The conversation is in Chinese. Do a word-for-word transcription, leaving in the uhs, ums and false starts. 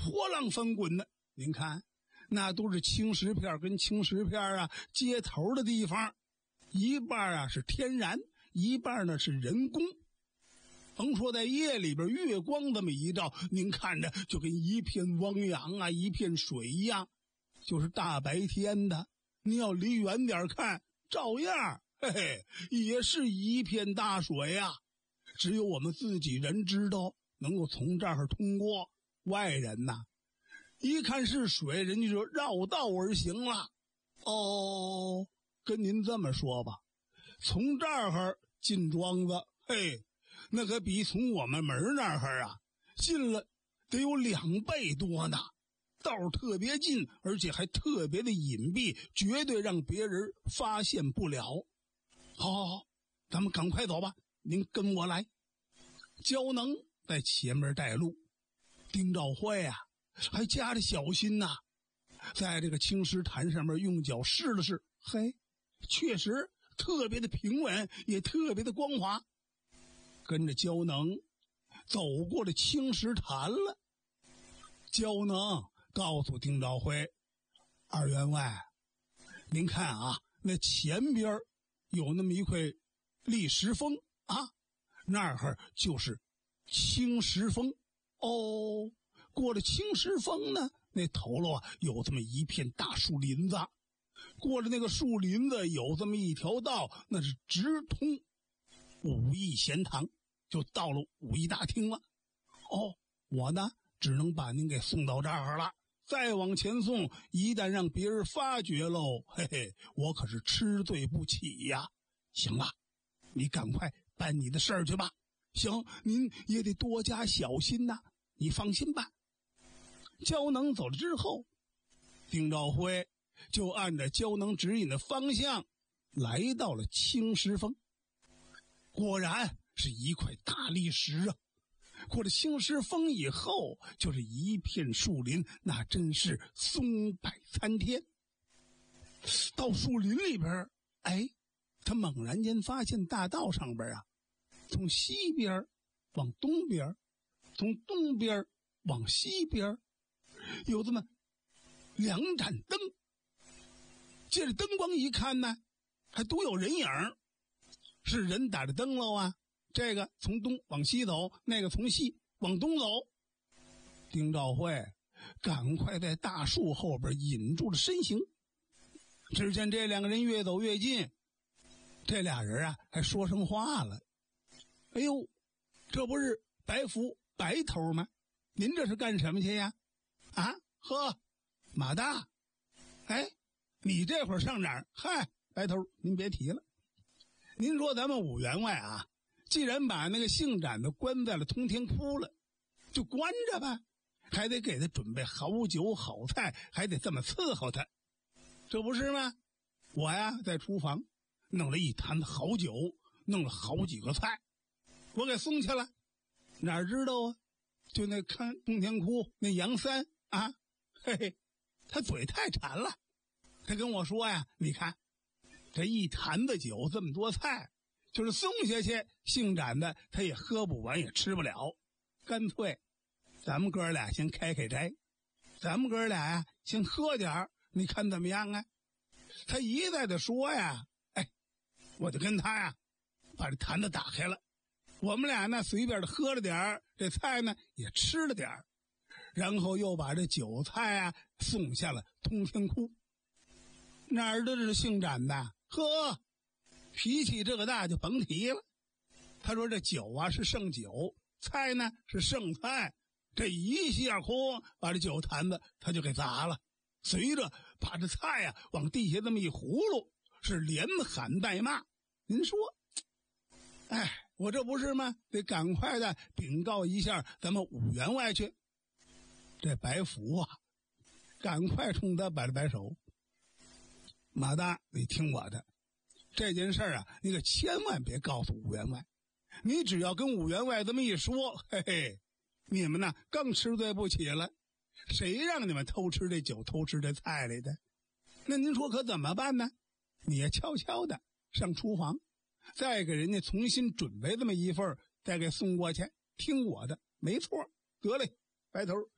波浪翻滚的。您看，那都是青石片跟青石片啊接头的地方，一半啊是天然，一半呢是人工。甭说在夜里边，月光这么一照，您看着就跟一片汪洋啊，一片水一样。就是大白天的，你要离远点看，照样嘿嘿，也是一片大水啊。只有我们自己人知道能够从这儿通过，外人呐，一看是水，人家就绕道而行了。哦，跟您这么说吧，从这儿进庄子，嘿，那可比从我们门那儿啊近了得有两倍多呢。道特别近，而且还特别的隐蔽，绝对让别人发现不了。好好好，咱们赶快走吧，您跟我来。焦能在前面带路，丁兆辉啊还加着小心呐、啊，在这个青石潭上面用脚试了试，嘿，确实特别的平稳，也特别的光滑。跟着焦能走过了青石潭了。焦能告诉丁兆辉，二员外，您看啊，那前边有那么一块砾石峰啊，那儿就是青石峰。哦，过了青石峰呢，那头喽啊有这么一片大树林子，过了那个树林子有这么一条道，那是直通武义贤堂，就到了武义大厅了。哦，我呢只能把您给送到这儿了，再往前送，一旦让别人发觉喽，嘿嘿，我可是吃罪不起呀。行了，你赶快办你的事儿去吧。行，您也得多加小心呐，你放心吧。焦能走了之后，丁兆辉就按照焦能指引的方向来到了青石峰。果然是一块大砾石啊。过了青石峰以后，就是一片树林，那真是松柏参天。到树林里边，哎，他猛然间发现大道上边啊，从西边往东边，从东边往西边，有这么两盏灯。借着灯光一看呢，还都有人影，是人打着灯笼啊。这个从东往西走，那个从西往东走。丁兆辉赶快在大树后边引住了身形。只见这两个人越走越近，这俩人啊还说上话了。哎呦，这不是白福白头吗？您这是干什么去呀？啊，呵，马大，哎，你这会儿上哪儿？嗨，白头，您别提了。您说咱们武员外啊，既然把那个姓展的关在了通天窟了，就关着吧，还得给他准备好酒好菜，还得这么伺候他，这不是吗？我呀在厨房弄了一坛子好酒，弄了好几个菜，我给送去了。哪知道啊，就那看通天窟那杨三啊，嘿嘿，他嘴太馋了，他跟我说呀，你看这一坛子酒这么多菜，就是送下去，姓展的他也喝不完也吃不了，干脆咱们哥俩先开开斋，咱们哥俩呀先喝点儿，你看怎么样啊？他一再的说呀，哎，我就跟他呀把这坛子打开了，我们俩呢随便的喝了点儿，这菜呢也吃了点儿，然后又把这酒菜啊送下了通天窟。哪儿的是姓展的？呵，脾气这个大就甭提了。他说这酒啊是剩酒，菜呢是剩菜，这一下空把这酒坛子他就给砸了，随着把这菜呀、啊、往地下这么一葫芦，是连喊带骂。您说，哎，我这不是吗？得赶快的禀告一下咱们武员外去。这白福啊，赶快冲他摆了摆手。马大，你听我的，这件事啊，你可千万别告诉武员外。你只要跟武员外这么一说，嘿嘿，你们呢更吃罪不起了。谁让你们偷吃这酒，偷吃这菜来的？那您说可怎么办呢？你也悄悄的上厨房，再给人家重新准备这么一份，再给送过去。听我的，没错。得嘞，白头，